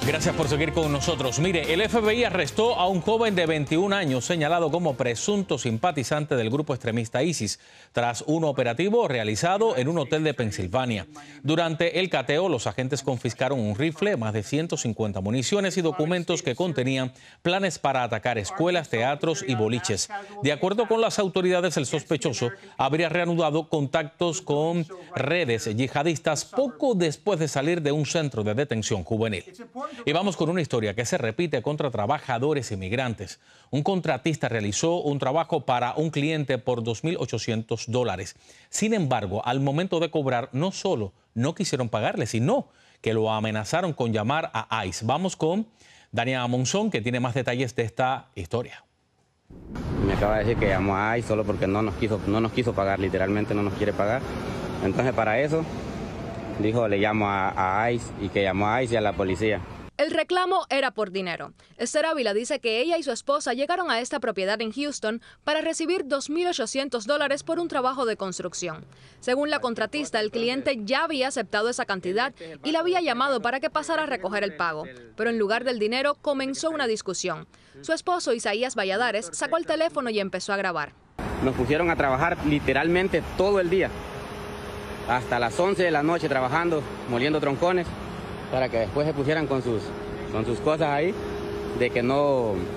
Gracias por seguir con nosotros. Mire, el FBI arrestó a un joven de 21 años señalado como presunto simpatizante del grupo extremista ISIS tras un operativo realizado en un hotel de Pensilvania. Durante el cateo, los agentes confiscaron un rifle, más de 150 municiones y documentos que contenían planes para atacar escuelas, teatros y boliches. De acuerdo con las autoridades, el sospechoso habría reanudado contactos con redes yihadistas poco después de salir de un centro de detención juvenil. Y vamos con una historia que se repite contra trabajadores inmigrantes. Un contratista realizó un trabajo para un cliente por $2,800. Sin embargo, al momento de cobrar, no solo no quisieron pagarle, sino que lo amenazaron con llamar a ICE. Vamos con Dania Monzón, que tiene más detalles de esta historia. Me acaba de decir que llamó a ICE solo porque no nos quiso pagar, literalmente no nos quiere pagar. Entonces, para eso, dijo, le llamo a ICE, y que llamó a ICE y a la policía. El reclamo era por dinero. Esther Ávila dice que ella y su esposa llegaron a esta propiedad en Houston para recibir $2,800 por un trabajo de construcción. Según la contratista, el cliente ya había aceptado esa cantidad y la había llamado para que pasara a recoger el pago. Pero en lugar del dinero comenzó una discusión. Su esposo, Isaías Valladares, sacó el teléfono y empezó a grabar. Nos pusieron a trabajar literalmente todo el día, hasta las 11 de la noche trabajando, moliendo troncones, para que después se pusieran con sus cosas ahí, de que no